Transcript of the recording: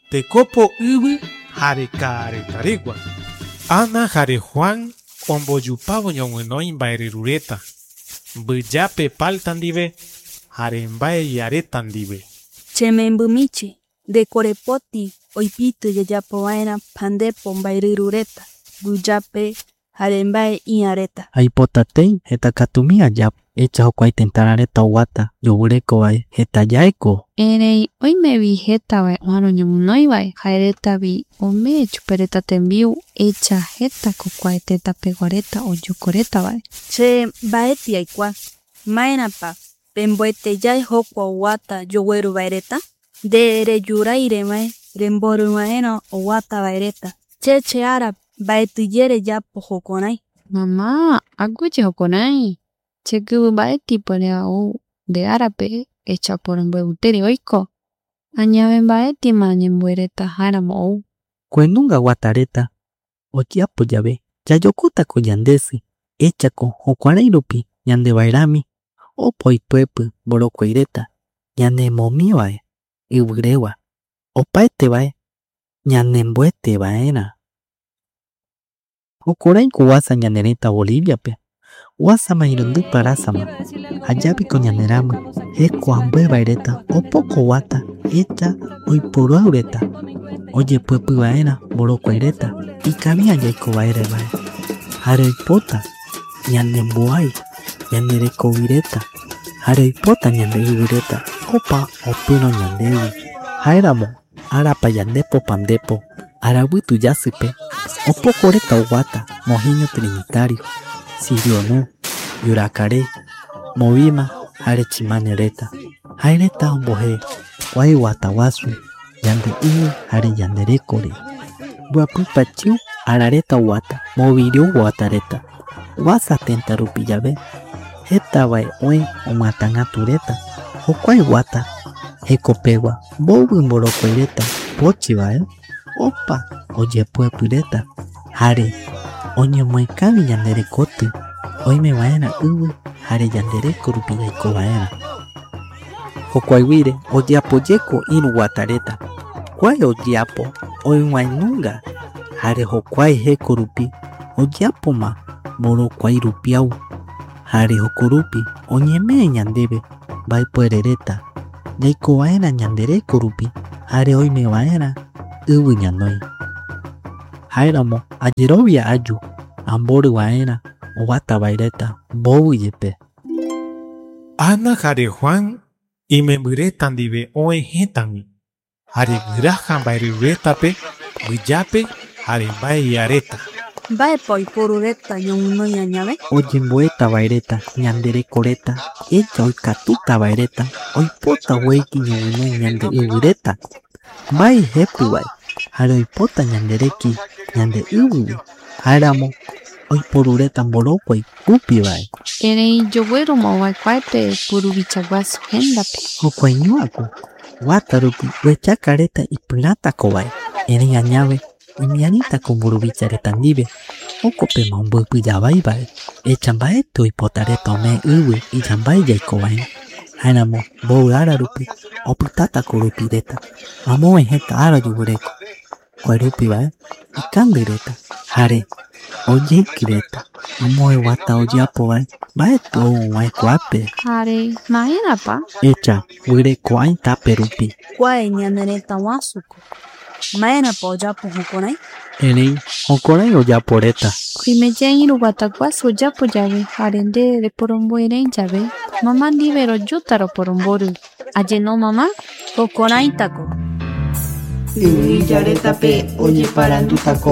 tekopo yvy jare ka'aretarégua. Ana jare Juan ombojupávo ñoguinoi mba'eryru reta mbyjápe palta ndive jare mbae iareta ndive. Chemembymíchi nde korepoti oipity jajapova'erã pandepo mba'eryru reta mbyjápe jare mbae iareta. Aipotatéi hetakatumi ajápo, echa hikuái tëtara reta oguata yoguýrekovae hetajaeko. Erei oimevi hetavae óvaro ñoguinoivae jaeretavi omee chupe reta tembiu echa hétako kua tétapegua reta ojokoretavae. Che mbaeti aikua, maérãpa remboetejae jokua oguata yogueruvae reta? Nde rejurairẽvae remboryva'erã oguatavae reta. Che ára mbaetɨye rejapo jokurai. Mamá, aguyje jokurai. Chekyvy mbaetipyre ou nde árape echa poromboevutéri oiko. Añave mbaétima añembo'e reta járamo ou. Kuenunga guata reta ojeapo jave jajokótako yandesy, échako jokuarai rupi ñandevaerami opa oipyepy mborokoi reta ñanemomívae yvýregua opaetevae ñanemboetevaerã. Jukuraiko guasa ñanerëta Boliviape, guasama irundy parásama ajáviko ñanerãmy jeko ambuevae reta opoko guata echa oiporuau reta ojepyepyvaerã mborokoi reta ikaviã jaikovaeravae jare oipota ñanemboai ñanerekovi reta jare oipota ñande yvy reta opa opyrõ ñandegui. Jaéramo árapa yandepo pandepo aravytu jasýpe opoko reta oguata Mojiño Trinitario, Sirionu, Yuracaré, Movima jare Chimane reta. Jae reta ombohe kuai guata guasu yande yvy jare yanderekore. Mbyapýpa chiu ara reta oguata movirio guata reta guasa tëta rupi jave hetavae oĩ omatangatu reta jokuae guata hekopegua mbovy mborokoi reta pochivae opa ojepyepy reta jare oñemoẽkavi yanderekoty oimevaerã yvy jare yandereko rupi jaikovaerã. Jokuaiguire ojeapojeko irũ guata reta. Kuae ojeapo oĩguainunga jare jokuae jeko rupi ojeapoma mborokuai rupiau jare jokorupi oñemee ñandeve mbaepuere reta jaikovaerã ñandereko rupi jare oimevaerã yvy ñanoi. Jaéramo ajerovia aju amboryvaerã oguatavae reta mbovýjepe. Ana jare Juan imemby reta ndive oĩ hĩtagui jare guiraja mba'eryru retape mbyjápe jare mbae iareta. Mba'épa oiporu reta ñoguinoi añave? Ojemboetavae reta ñandereko reta echa oikatútavae reta oipota oeki ñoguinoi ñande yvy reta mbae jepyvae jare oipota ñandereki ñande yvýgui. Jaéramo oiporu reta mborokuai kupivae. Erei joguéruma ovakuáepe Puruvicha guasu héndape. Jokuañuãko guata rupi oechaka reta ipyrätakovae erei añave imiarĩtako mburuvicha reta ndive jokopema omboypy javaivae echa mbaeti oipota reta omee yvy ijambae jaikovaerã. Jaéramo mbovy ára rupi opytátako rupi reta amogue heta ára ojoguýreko kuae rupivae ikandy reta jare ojeiky reta amogue guata ojeapovae mbaeti ou ovae kuápe. Jare maérãpa Echa guireko'ãi tape rupi. Kuae ñanerëta guasuko. Maérãpa ojapo jukurai? Erei jukurai ojapo reta. Oimejae irũ guata guasu ojapo jave jare nde reporomboerei jave mamá ndive rojuta roporombory. Ajeno mamá? Jukuraitako. Yvyja retape ojeparandutako